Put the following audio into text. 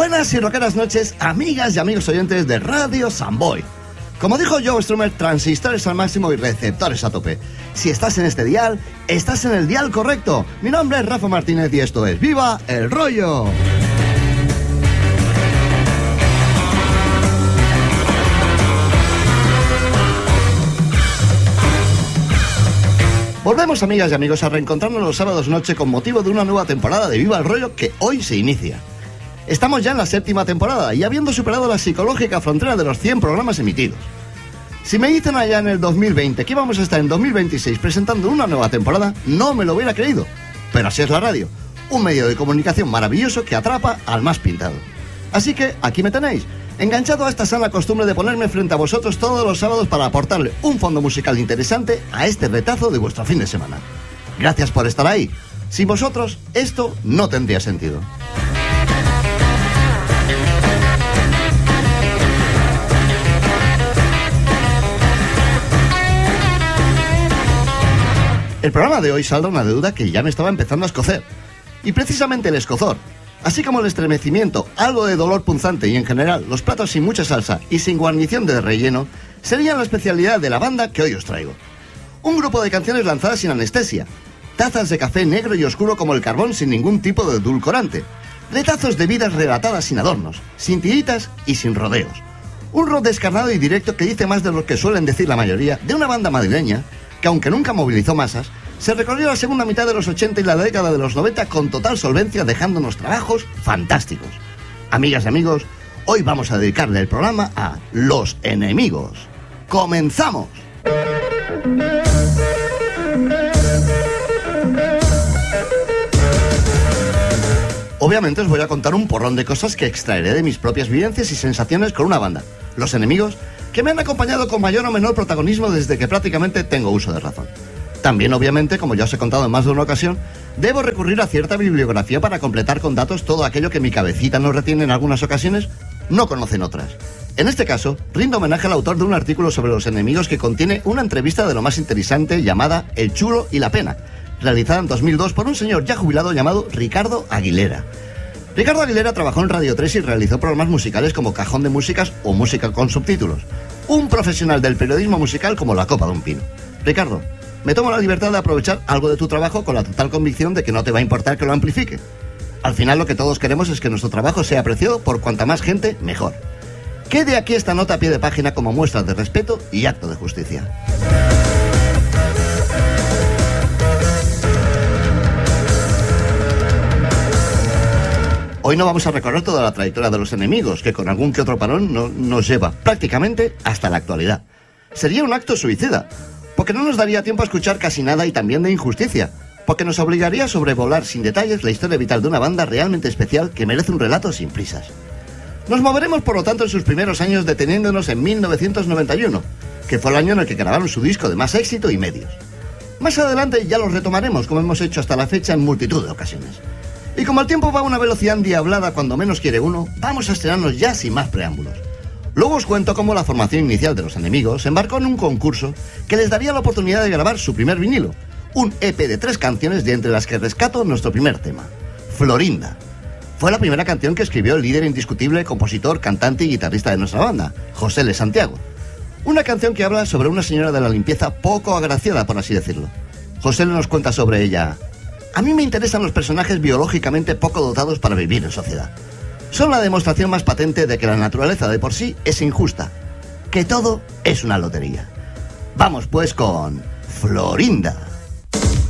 Buenas y rockeras noches, amigas y amigos oyentes de Radio Samboy. Como dijo Joe Strummer, transistores al máximo y receptores a tope. Si estás en este dial, estás en el dial correcto. Mi nombre es Rafa Martínez y esto es ¡Viva el Rollo! Volvemos, amigas y amigos, a reencontrarnos los sábados noche con motivo de una nueva temporada de Viva el Rollo que hoy se inicia. Estamos ya en la 7ª temporada y habiendo superado la psicológica frontera de los 100 programas emitidos. Si me dicen allá en el 2020 que íbamos a estar en 2026 presentando una nueva temporada, no me lo hubiera creído. Pero así es la radio, un medio de comunicación maravilloso que atrapa al más pintado. Así que aquí me tenéis, enganchado a esta sana costumbre de ponerme frente a vosotros todos los sábados para aportarle un fondo musical interesante a este retazo de vuestro fin de semana. Gracias por estar ahí. Sin vosotros, esto no tendría sentido. El programa de hoy saldrá una deuda que ya me estaba empezando a escocer. Y precisamente el escozor, así como el estremecimiento, algo de dolor punzante y en general los platos sin mucha salsa y sin guarnición de relleno, serían la especialidad de la banda que hoy os traigo. Un grupo de canciones lanzadas sin anestesia, tazas de café negro y oscuro como el carbón sin ningún tipo de edulcorante, retazos de vidas relatadas sin adornos, sin tiritas y sin rodeos. Un rock descarnado y directo que dice más de lo que suelen decir la mayoría de una banda madrileña que, aunque nunca movilizó masas, se recorrió la segunda mitad de los 80 y la década de los 90 con total solvencia, dejándonos trabajos fantásticos. Amigas y amigos, hoy vamos a dedicarle el programa a Los Enemigos. ¡Comenzamos! Obviamente os voy a contar un porrón de cosas que extraeré de mis propias vivencias y sensaciones con una banda, Los Enemigos, que me han acompañado con mayor o menor protagonismo desde que prácticamente tengo uso de razón. También, obviamente, como ya os he contado en más de una ocasión, debo recurrir a cierta bibliografía para completar con datos todo aquello que mi cabecita no retiene en algunas ocasiones, no conoce en otras. En este caso, rindo homenaje al autor de un artículo sobre Los Enemigos que contiene una entrevista de lo más interesante llamada El chulo y la pena, realizada en 2002 por un señor ya jubilado llamado Ricardo Aguilera. Ricardo Aguilera trabajó en Radio 3 y realizó programas musicales como Cajón de Músicas o Música con Subtítulos. Un profesional del periodismo musical como la copa de un pino. Ricardo, me tomo la libertad de aprovechar algo de tu trabajo con la total convicción de que no te va a importar que lo amplifique. Al final lo que todos queremos es que nuestro trabajo sea apreciado por cuanta más gente, mejor. Quede aquí esta nota a pie de página como muestra de respeto y acto de justicia. Hoy no vamos a recorrer toda la trayectoria de Los Enemigos, que con algún que otro parón nos lleva prácticamente hasta la actualidad. Sería un acto suicida, porque no nos daría tiempo a escuchar casi nada y también de injusticia, porque nos obligaría a sobrevolar sin detalles la historia vital de una banda realmente especial que merece un relato sin prisas. Nos moveremos por lo tanto en sus primeros años deteniéndonos en 1991, que fue el año en el que grabaron su disco de más éxito y medios. Más adelante ya los retomaremos como hemos hecho hasta la fecha en multitud de ocasiones. Y como el tiempo va a una velocidad endiablada cuando menos quiere uno, vamos a estrenarnos ya sin más preámbulos. Luego os cuento cómo la formación inicial de Los Enemigos se embarcó en un concurso que les daría la oportunidad de grabar su primer vinilo, un EP de 3 canciones de entre las que rescato nuestro primer tema, Florinda. Fue la primera canción que escribió el líder indiscutible, compositor, cantante y guitarrista de nuestra banda, José L. Santiago. Una canción que habla sobre una señora de la limpieza poco agraciada, por así decirlo. José L. nos cuenta sobre ella: a mí me interesan los personajes biológicamente poco dotados para vivir en sociedad. Son la demostración más patente de que la naturaleza de por sí es injusta, que todo es una lotería. Vamos pues con Florinda.